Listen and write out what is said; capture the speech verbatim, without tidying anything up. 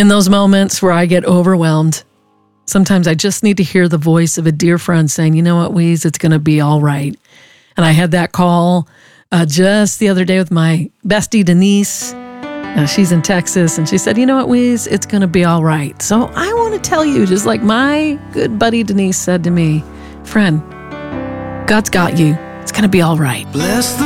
In those moments where I get overwhelmed, sometimes I just need to hear the voice of a dear friend saying, you know what, Weeze, it's going to be all right. And I had that call uh, just the other day with my bestie, Denise. Uh, she's in Texas, and she said, you know what, Weeze, it's going to be all right. So I want to tell you, just like my good buddy Denise said to me, friend, God's got you. It's going to be all right. Bless the